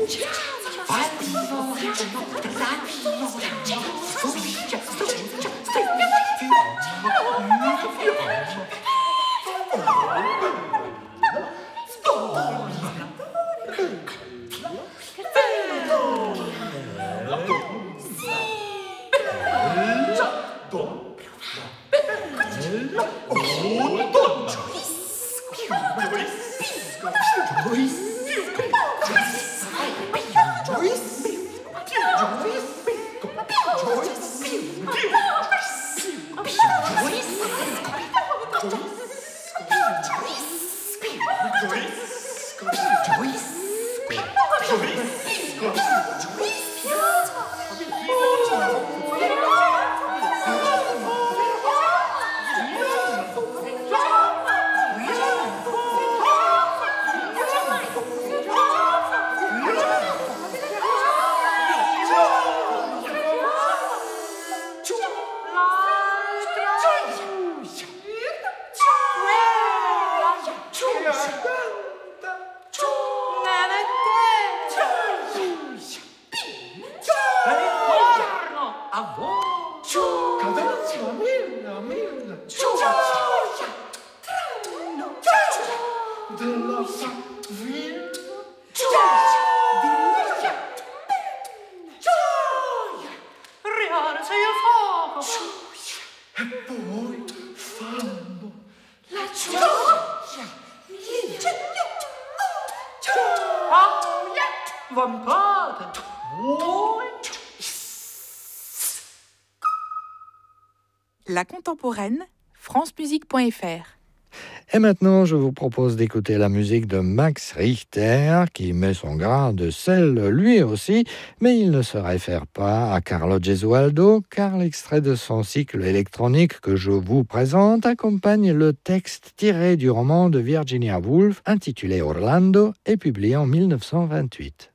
La contemporaine, francemusique.fr. Et maintenant, je vous propose d'écouter la musique de Max Richter, qui met son grain de sel lui aussi, mais il ne se réfère pas à Carlo Gesualdo, car l'extrait de son cycle électronique que je vous présente accompagne le texte tiré du roman de Virginia Woolf, intitulé Orlando, et publié en 1928.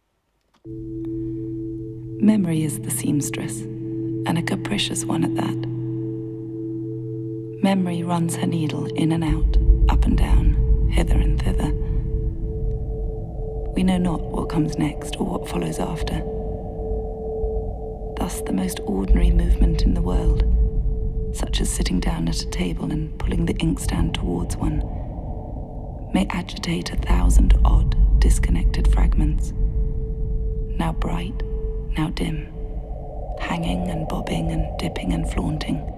Memory is the seamstress, and a capricious one at that. Memory runs her needle in and out, up and down, hither and thither. We know not what comes next or what follows after. Thus the most ordinary movement in the world, such as sitting down at a table and pulling the inkstand towards one, may agitate 1,000 odd, disconnected fragments, now bright, now dim, hanging and bobbing and dipping and flaunting,